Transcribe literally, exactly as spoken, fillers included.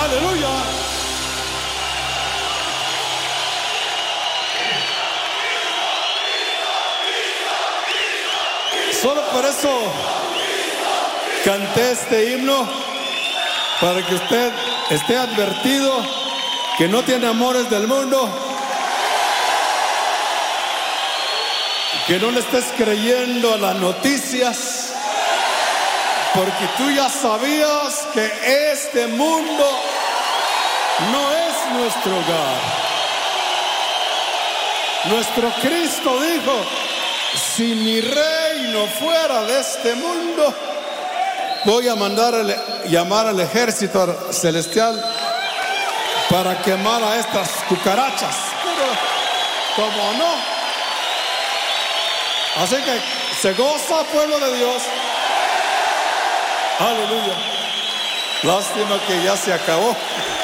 Aleluya. Solo por eso canté este himno, para que usted esté advertido que no tiene amores del mundo, que no le estés creyendo a las noticias, porque tú ya sabías que este mundo no es nuestro hogar. Nuestro Cristo dijo: si mi reino fuera de este mundo, voy a mandar el, llamar al ejército celestial para quemar a estas cucarachas. Pero como no. Así que se goza, pueblo de Dios. Aleluya. Lástima que ya se acabó.